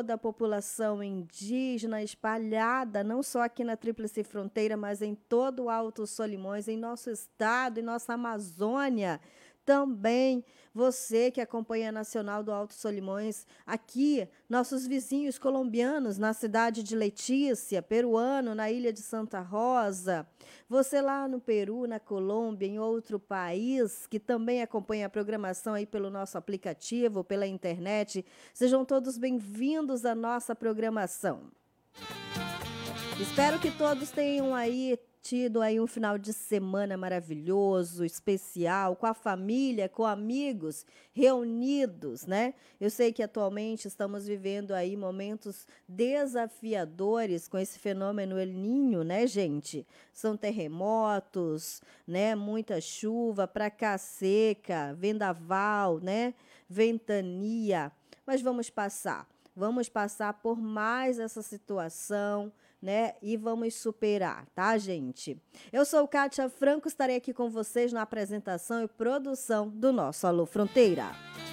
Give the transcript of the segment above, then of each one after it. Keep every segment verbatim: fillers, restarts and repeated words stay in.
toda a população indígena espalhada, não só aqui na Tríplice Fronteira, mas em todo o Alto Solimões, em nosso estado, em nossa Amazônia. Também você que acompanha a Nacional do Alto Solimões, aqui, nossos vizinhos colombianos, na cidade de Letícia, peruano, na ilha de Santa Rosa, você lá no Peru, na Colômbia, em outro país, que também acompanha a programação aí pelo nosso aplicativo, pela internet, sejam todos bem-vindos à nossa programação. Espero que todos tenham aí tido aí um final de semana maravilhoso, especial, com a família, com amigos, reunidos, né? Eu sei que atualmente estamos vivendo aí momentos desafiadores com esse fenômeno El Niño, né, gente? São terremotos, né? Muita chuva, pra cá seca, vendaval, né? Ventania. Mas vamos passar. Vamos passar por mais essa situação, né? E vamos superar, tá, gente? Eu sou Kátia Franco, estarei aqui com vocês na apresentação e produção do nosso Alô Fronteira.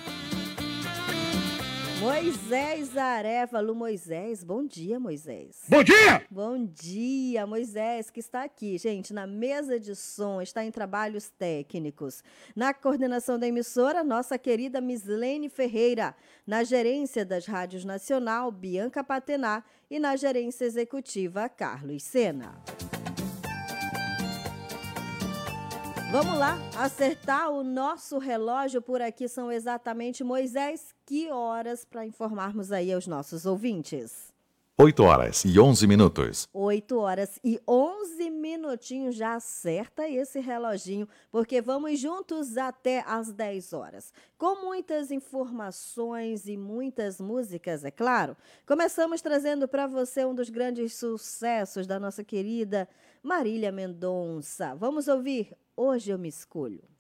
Moisés Arevalo. Moisés, bom dia, Moisés. Bom dia! Bom dia, Moisés, que está aqui, gente, na mesa de som, está em trabalhos técnicos. Na coordenação da emissora, nossa querida Mislene Ferreira. Na gerência das rádios Nacional, Bianca Patená. E na gerência executiva, Carlos Sena. Vamos lá, acertar o nosso relógio por aqui são exatamente, Moisés, que horas para informarmos aí aos nossos ouvintes? oito horas e onze minutos. oito horas e onze minutinhos, já acerta esse reloginho, porque vamos juntos até às dez horas. Com muitas informações e muitas músicas, é claro. Começamos trazendo para você um dos grandes sucessos da nossa querida Marília Mendonça. Vamos ouvir Hoje Eu Me Escolho.